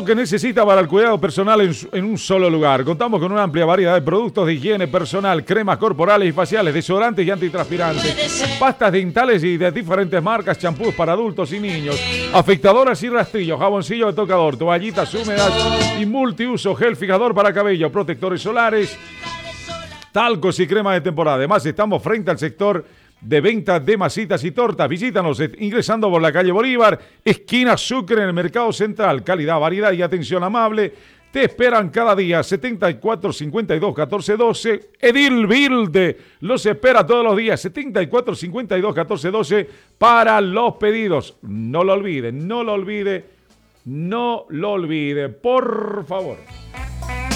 que necesita para el cuidado personal en un solo lugar. Contamos con una amplia variedad de productos de higiene personal, cremas corporales y faciales, desodorantes y antitranspirantes, pastas dentales y de diferentes marcas, champús para adultos y niños, afeitadoras y rastrillos, jaboncillo de tocador, toallitas húmedas y multiuso, gel fijador para cabello, protectores solares, talcos y crema de temporada. Además, estamos frente al sector de venta de masitas y tortas. Visítanos ingresando por la calle Bolívar, esquina Sucre, en el Mercado Central. Calidad, variedad y atención amable te esperan cada día. 74 52 14 12. Edil Vilde los espera todos los días. 74 52 14 12 para los pedidos. No lo olvide, no lo olvide, no lo olvide, por favor.